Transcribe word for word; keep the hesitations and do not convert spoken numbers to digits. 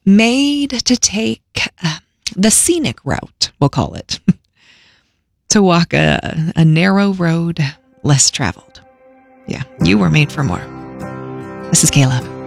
made to take uh, the scenic route, we'll call it, to walk a, a narrow road less traveled. Yeah, you were made for more. This is Caleb.